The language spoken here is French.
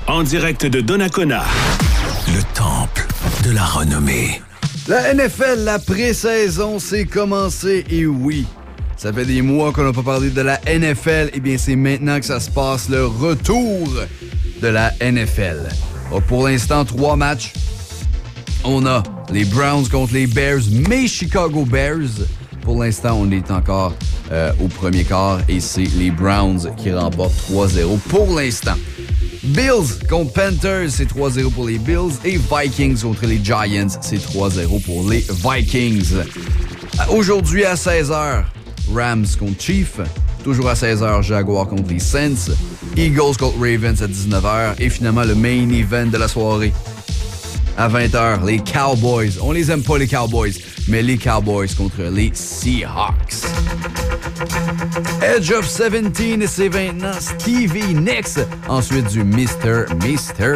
en direct de Donnacona. Le temple de la renommée. La NFL, la pré-saison, c'est commencé et oui, ça fait des mois qu'on n'a pas parlé de la NFL. Eh bien, c'est maintenant que ça se passe, le retour de la NFL. Pour l'instant, 3 matchs. On a les Browns contre les Bears, mes Chicago Bears. Pour l'instant, on est encore au premier quart et c'est les Browns qui remportent 3-0 pour l'instant. Bills contre Panthers, c'est 3-0 pour les Bills. Et Vikings contre les Giants, c'est 3-0 pour les Vikings. Aujourd'hui à 16h, Rams contre Chiefs. Toujours à 16h, Jaguars contre les Saints. Eagles contre Ravens à 19h. Et finalement, le main event de la soirée. À 20h, les Cowboys. On les aime pas, les Cowboys, mais les Cowboys contre les Seahawks. Edge of 17, c'est maintenant Stevie Nicks. Ensuite du Mr.